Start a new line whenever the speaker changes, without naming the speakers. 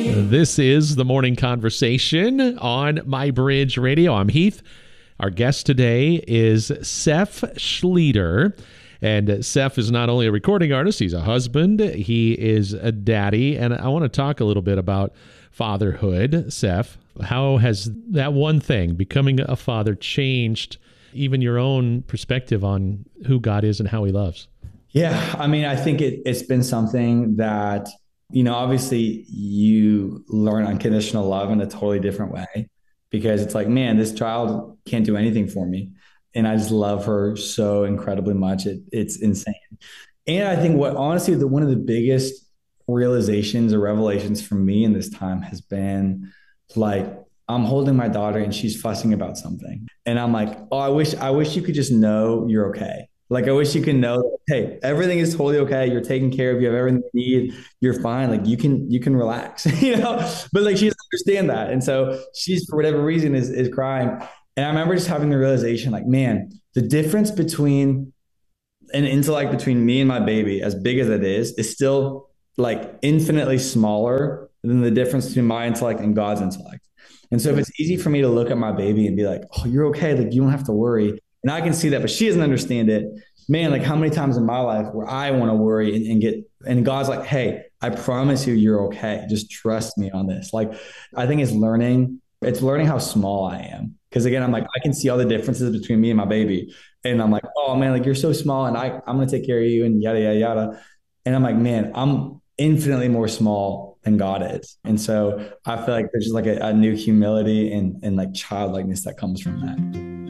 This is the Morning Conversation on My Bridge Radio. I'm Heath. Our guest today is Seph Schlueter. And Seph is not only a recording artist, he's a husband, he is a daddy. And I want to talk a little bit about fatherhood. Seph, how has that one thing, becoming a father, changed even your own perspective on who God is and how he loves?
Yeah, I mean, I think it's been something that, obviously you learn unconditional love in a totally different way because it's like, man, this child can't do anything for me. And I just love her so incredibly much. It's insane. And I think what honestly, one of the biggest realizations or revelations for me in this time has been like, I'm holding my daughter and she's fussing about something. And I'm like, oh, I wish you could just know you're okay. Like, I wish you could know, hey, everything is totally okay. You're taken care of. You have everything you need. You're fine. Like, you can relax, but like, she doesn't understand that. And so she's, for whatever reason, is crying. And I remember just having the realization, like, man, the difference between an intellect between me and my baby, as big as it is still like infinitely smaller than the difference between my intellect and God's intellect. And so if it's easy for me to look at my baby and be like, oh, you're okay. Like, you don't have to worry. And I can see that, but she doesn't understand it. Man, like, how many times in my life where I want to worry and God's like, hey, I promise you, you're okay. Just trust me on this. Like, I think it's learning how small I am. Cause again, I'm like, I can see all the differences between me and my baby. And I'm like, oh man, like, you're so small and I'm going to take care of you and yada, yada, yada. And I'm like, man, I'm infinitely more small than God is. And so I feel like there's just like a new humility and like childlikeness that comes from that.